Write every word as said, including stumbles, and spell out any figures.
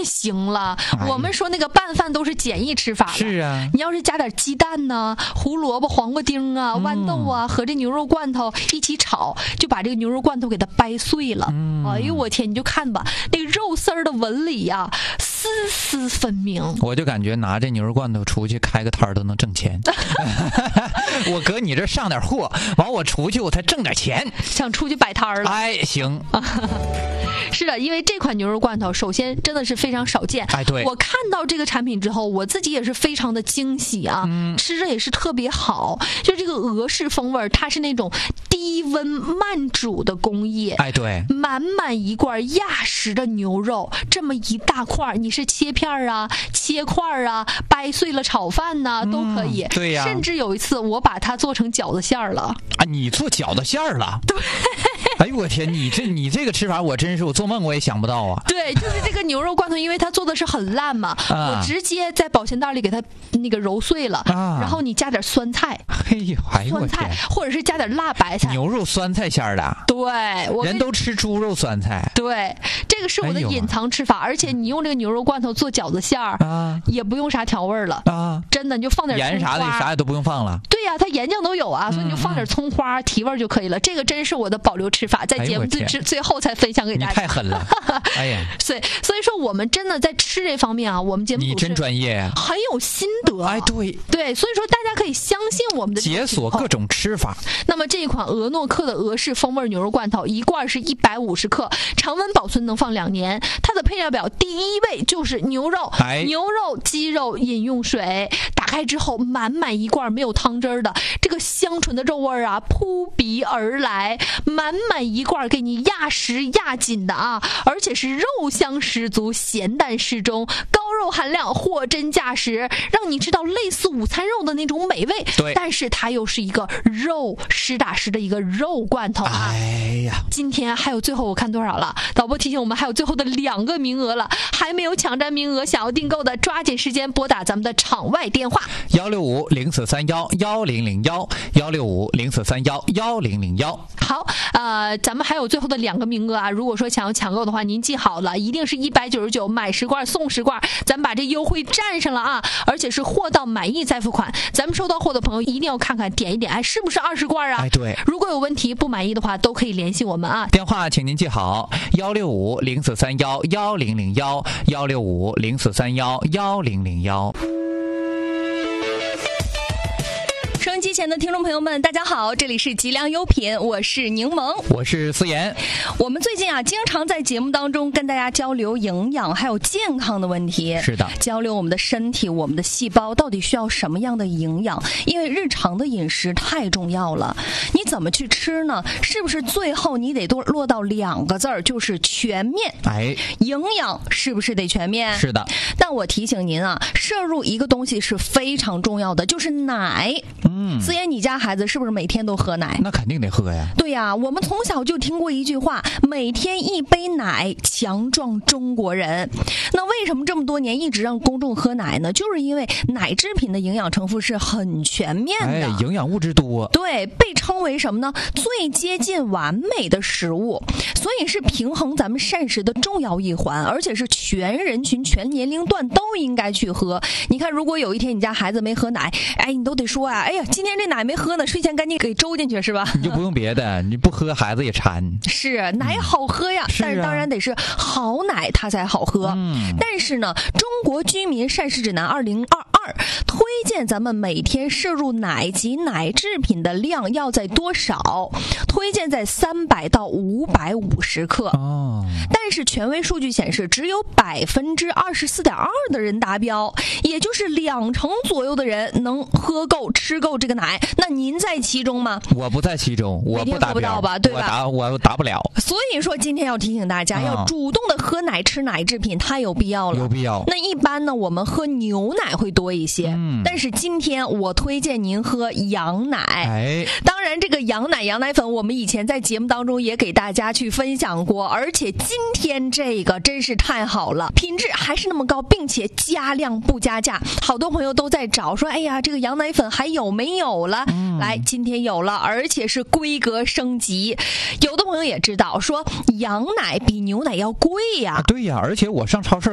行了。哎、我们说那个拌饭都是简易吃法了， 是啊， 你要是加点鸡蛋呢、胡萝卜、黄瓜丁啊、豌豆啊、嗯、和这牛肉罐头一起炒，就把这个牛肉罐头给它掰碎了。嗯、哎呦我天，你就看吧，那个肉丝儿的纹理呀、啊，丝丝分明。 我就感觉拿这牛肉罐头出去开个摊儿都能挣钱。我搁你这上点货，完我出去我才挣点钱， 想出去摆摊儿了。 哎，行。 是的，因为这款牛肉罐头首先真的是非常少见。 哎，对， 我看到这个产品之后，我自己也是非常的惊喜啊，嗯、吃着也是特别好。就这个俄式风味，它是那种低温慢煮的工艺。 哎，对， 满满一罐压实的牛肉，这么一大块，你是切片啊、切块啊、掰碎了炒饭呐、啊，都可以。 嗯、对呀、啊， 甚至有一次我把它做成饺子馅儿了。 啊，你做饺子馅儿了？ 对。 哎呦我天，你这你这个吃法，我真是我做梦我也想不到啊！ 对，就是这个牛肉罐头，因为它做的是很烂嘛，啊、我直接在保鲜袋里给它那个揉碎了，啊、然后你加点酸菜， 嘿呦，哎呦酸菜，或者是加点辣白菜， 牛肉酸菜馅儿的。 对，我人都吃猪肉酸菜。 对，这个是我的隐藏吃法，哎、而且你用这个牛肉罐头做饺子馅儿啊，也不用啥调味了啊，真的你就放点盐啥的，啥也都不用放了。 对呀、啊，它盐酱都有啊，所以你就放点葱花、嗯、提味就可以了。这个真是我的保留吃法，在节目最、哎、最后才分享给大家。 你太狠了，哎呀！ 所以所以说我们真的在吃这方面啊，我们节目你真专业， 很有心得。 哎，对对，所以说大家可以相信我们的解锁各种吃法。 那么这一款俄诺克的俄式风味牛肉罐头，一罐是一百五十克，常温保存能放两年。它的配料表第一位就是牛肉， 哎、 牛肉、鸡肉饮用水，打开之后满满一罐没有汤汁的，这个香醇的肉味啊扑鼻而来，满满一罐给你压实压紧的啊，而且是肉香十足，咸淡适中，高肉含量，货真价实，让你知道类似午餐肉的那种美味。 对， 但是它又是一个肉实打实的一个肉罐头啊！ 哎呀， 今天还有最后我看多少了？导播提醒我们还有最后的两个名额了，还没有抢占名额，想要订购的抓紧时间拨打咱们的场外电话幺六五零四三幺幺零零幺幺六五零四三幺幺零零幺。 好，呃，咱们还有最后的两个名额啊！如果说想要抢购的话，您记好了，一定是一百九十九买十罐送十罐，咱们把这优惠占上了啊！而且是货到满意再付款。咱们收到货的朋友一定要看看点一点，哎，是不是二十罐啊？ 哎，对。 如果有问题不满意的话，都可以联系我们啊。 电话请您记好：幺六五零四三幺幺零零幺幺六五零四三幺幺零零幺。 收音机前的听众朋友们，大家好，这里是吉良优品，我是柠檬， 我是思妍。 我们最近啊，经常在节目当中跟大家交流营养还有健康的问题。 是的， 交流我们的身体，我们的细胞到底需要什么样的营养？因为日常的饮食太重要了，你怎么去吃呢？是不是最后你得都落到两个字儿，就是全面？ 哎， 营养是不是得全面？ 是的。 但我提醒您啊，摄入一个东西是非常重要的，就是奶。嗯，思妍，你家孩子是不是每天都喝奶？ 那肯定得喝呀。 对呀，我们从小就听过一句话：每天一杯奶，强壮中国人。那为什么这么多年一直让公众喝奶呢？就是因为奶制品的营养成分是很全面的， 哎，营养物质多。 对，被称为什么呢？最接近完美的食物，所以是平衡咱们膳食的重要一环，而且是全人群、全年龄段都应该去喝。你看，如果有一天你家孩子没喝奶，哎，你都得说啊，哎呀，今天这奶没喝呢，睡前赶紧给周进去，是吧？ 你就不用别的，你不喝孩子也馋。 是，奶好喝呀， 嗯、 但是当然得是好奶它才好喝。嗯、但是呢，中国居民膳食指南二零二二推荐咱们每天摄入奶及奶制品的量要在多少？推荐在三百到五百五十克。哦，但是权威数据显示，只有百分之二十四点二的人达标，也就是两成左右的人能喝够、吃够这个奶。那您在其中吗？ 我不在其中，我不达标， 不到吧，对吧？ 我达我达不了。 所以说，今天要提醒大家，哦、要主动的喝奶、吃奶制品，太有必要了。 有必要。 那一般呢，我们喝牛奶会多一些，嗯、但是今天我推荐您喝羊奶。 哎， 当然，这个羊奶、羊奶粉，我们以前在节目当中也给大家去分享过，而且今天这个真是太好了，品质还是那么高，并且加量不加价。好多朋友都在找说，哎呀，这个羊奶粉还有没有了？嗯、来，今天有了，而且是规格升级。有的朋友也知道说，羊奶比牛奶要贵呀。 啊、对呀，而且我上超市